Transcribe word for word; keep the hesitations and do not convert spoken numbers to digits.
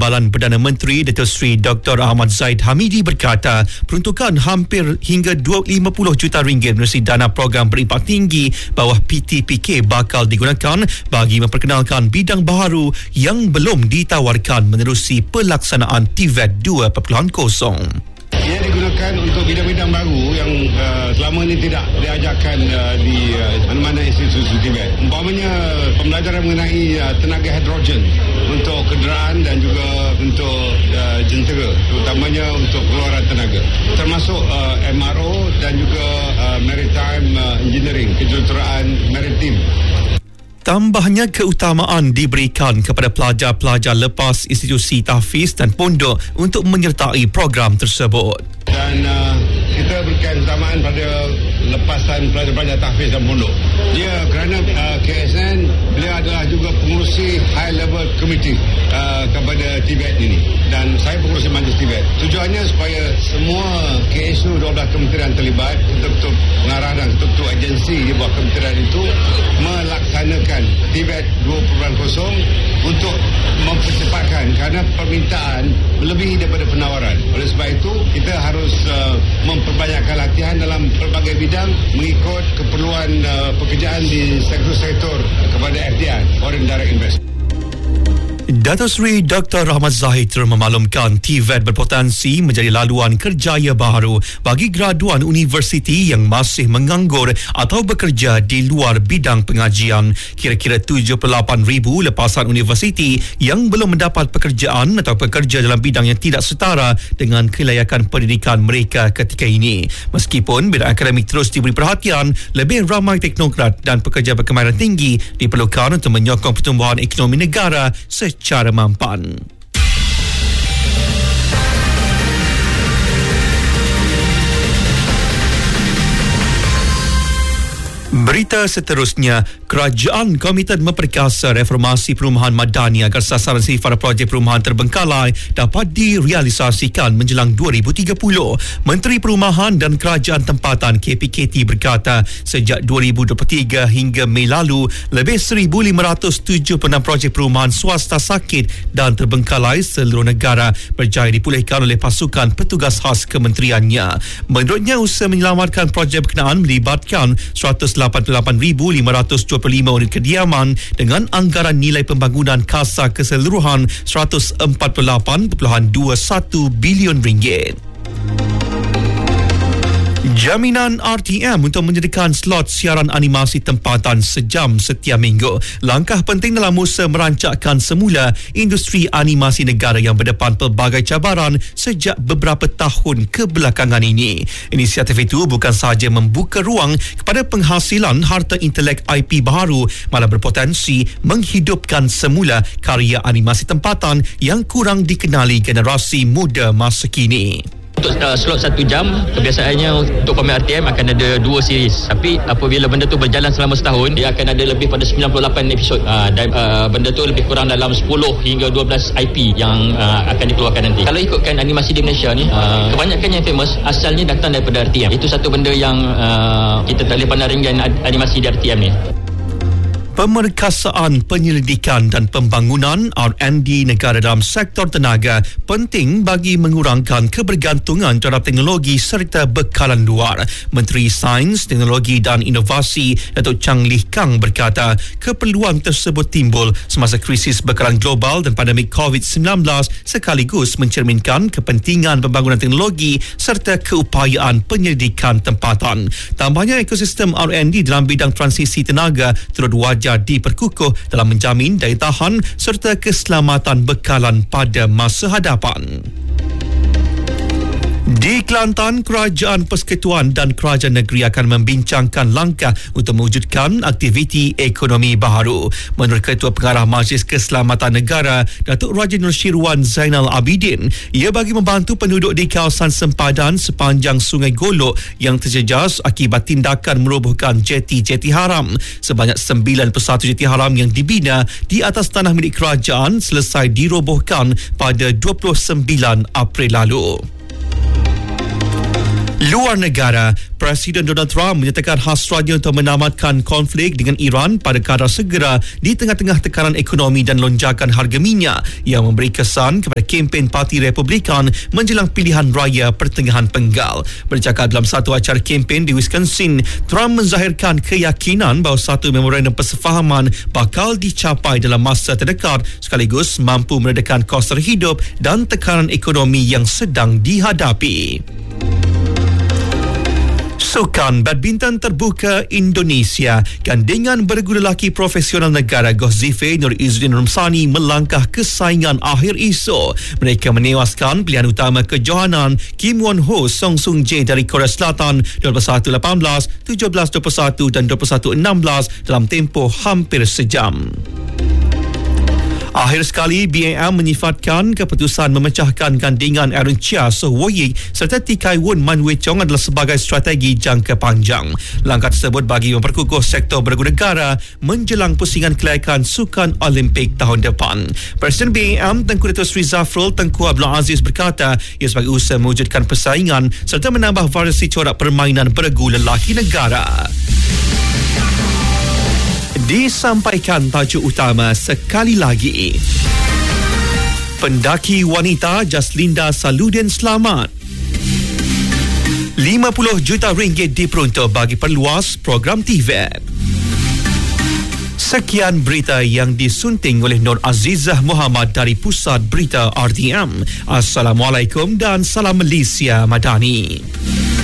Timbalan Perdana Menteri Datuk Seri Doktor Ahmad Zahid Hamidi berkata peruntukan hampir hingga lima puluh juta ringgit menerusi dana program berimpak tinggi bawah P T P K bakal digunakan bagi memperkenalkan bidang baharu yang belum ditawarkan menerusi pelaksanaan T V E T dua titik kosong. Ia digunakan untuk bidang-bidang baru yang uh, selama ini tidak diajarkan uh, di uh, mana-mana institusi T V E T. Umpamanya pembelajaran mengenai uh, tenaga hidrogen untuk kenderaan dan juga untuk uh, jentera, terutamanya untuk keluaran tenaga. Termasuk uh, M R O dan juga uh, maritime uh, engineering, kejuruteraan maritim. Tambahnya, keutamaan diberikan kepada pelajar-pelajar lepas institusi tahfiz dan pondok untuk menyertai program tersebut. Dan uh, kita berikan keutamaan pada lepasan pelajar-pelajar tahfiz dan pondok. Dia kerana uh, K S N, beliau adalah juga pengurusi high level committee uh, kepada T V E T ini. Dan saya pengurusi majlis T V E T. Tujuannya supaya semua K S U dua belas kementerian terlibat, betul-betul pengarah dan betul-betul agensi di bawah kementerian itu melaksanakan T V E T dua titik kosong untuk mempercepatkan kerana permintaan melebihi daripada penawaran. Oleh sebab itu, kita harus uh, memperbanyakkan latihan dalam pelbagai bidang mengikut keperluan uh, pekerjaan di sektor-sektor kepada F D I, Foreign Direct Investment. Datuk Seri Doktor Ahmad Zahid memaklumkan T V E T berpotensi menjadi laluan kerjaya baharu bagi graduan universiti yang masih menganggur atau bekerja di luar bidang pengajian. Kira-kira tujuh puluh lapan ribu lepasan universiti yang belum mendapat pekerjaan atau bekerja dalam bidang yang tidak setara dengan kelayakan pendidikan mereka ketika ini. Meskipun bidang akademik terus diberi perhatian, lebih ramai teknokrat dan pekerja berkemahiran tinggi diperlukan untuk menyokong pertumbuhan ekonomi negara secara mampan. Berita seterusnya, kerajaan komited memperkasa reformasi perumahan madani agar sasaran sifar projek perumahan terbengkalai dapat direalisasikan menjelang dua ribu tiga puluh. Menteri Perumahan dan Kerajaan Tempatan K P K T berkata sejak dua ribu dua puluh tiga hingga Mei lalu, lebih seribu lima ratus tujuh puluh enam projek perumahan swasta sakit dan terbengkalai seluruh negara berjaya dipulihkan oleh pasukan petugas khas kementeriannya. Menurutnya, usaha menyelamatkan projek berkenaan melibatkan seratus lapan puluh lapan ribu lima ratus dua puluh lima unit kediaman dengan anggaran nilai pembangunan kasa keseluruhan seratus empat puluh lapan perpuluhan dua satu bilion ringgit. Jaminan R T M untuk menyediakan slot siaran animasi tempatan sejam setiap minggu. Langkah penting dalam usaha merancakkan semula industri animasi negara yang berdepan pelbagai cabaran sejak beberapa tahun kebelakangan ini. Inisiatif itu bukan sahaja membuka ruang kepada penghasilan harta intelek I P baharu, malah berpotensi menghidupkan semula karya animasi tempatan yang kurang dikenali generasi muda masa kini. Untuk uh, slot satu jam, kebiasaannya untuk pameran R T M akan ada dua series. Tapi apabila benda tu berjalan selama setahun, dia akan ada lebih pada sembilan puluh lapan episod. Uh, dan uh, benda tu lebih kurang dalam sepuluh hingga dua belas I P yang uh, akan dikeluarkan nanti. Kalau ikutkan animasi di Malaysia ni, uh, kebanyakan yang famous asalnya datang daripada R T M. Itu satu benda yang uh, kita tak boleh pandang ringan animasi di R T M ni. Pemerkasaan penyelidikan dan pembangunan R and D negara dalam sektor tenaga penting bagi mengurangkan kebergantungan terhadap teknologi serta bekalan luar. Menteri Sains, Teknologi dan Inovasi Datuk Chang Lih Kang berkata keperluan tersebut timbul semasa krisis bekalan global dan pandemik covid sembilan belas sekaligus mencerminkan kepentingan pembangunan teknologi serta keupayaan penyelidikan tempatan. Tambahnya, ekosistem R and D dalam bidang transisi tenaga turut wajib diperkukuh dalam menjamin daya tahan serta keselamatan bekalan pada masa hadapan. Di Kelantan, Kerajaan Persekutuan dan Kerajaan Negeri akan membincangkan langkah untuk mewujudkan aktiviti ekonomi baharu. Menurut Ketua Pengarah Majlis Keselamatan Negara, Datuk Raja Nursyirwan Zainal Abidin, ia bagi membantu penduduk di kawasan sempadan sepanjang Sungai Golok yang terjejas akibat tindakan merobohkan jeti-jeti haram. Sebanyak sembilan puluh satu jeti haram yang dibina di atas tanah milik kerajaan selesai dirobohkan pada dua puluh sembilan April lalu. Luar negara, Presiden Donald Trump menyatakan hasratnya untuk menamatkan konflik dengan Iran pada kadar segera di tengah-tengah tekanan ekonomi dan lonjakan harga minyak yang memberi kesan kepada kempen Parti Republikan menjelang pilihan raya pertengahan penggal. Bercakap dalam satu acara kempen di Wisconsin, Trump menzahirkan keyakinan bahawa satu memorandum persefahaman bakal dicapai dalam masa terdekat sekaligus mampu meredakan kos terhidup dan tekanan ekonomi yang sedang dihadapi. Sukan badminton terbuka Indonesia, gandingan bergu lelaki profesional negara Gozzife Nur Izzuddin Rumsani melangkah ke saingan akhir esok. Mereka menewaskan pilihan utama kejohanan Kim Won Ho Song Sung Jae dari Korea Selatan dua puluh satu lapan belas, tujuh belas dua puluh satu dan dua puluh satu enam belas dalam tempoh hampir sejam. Akhir sekali, B A M menyifatkan keputusan memecahkan gandingan Aaron Chia So Wo-yik serta T Kai Woon Man Wei Chong adalah sebagai strategi jangka panjang. Langkah tersebut bagi memperkukuh sektor bergu negara menjelang pusingan kelayakan Sukan Olimpik tahun depan. Presiden B A M Tengku Dato' Sri Zafrul Tengku Abdul Aziz berkata ia sebagai usaha mewujudkan persaingan serta menambah variasi corak permainan bergu lelaki negara. Disampaikan tajuk utama sekali lagi. Pendaki wanita Jaslinda Saludin selamat. lima puluh juta ringgit diperuntuk bagi perluas program T V E T. Sekian berita yang disunting oleh Nur Azizah Muhammad dari Pusat Berita R T M. Assalamualaikum dan salam Malaysia Madani.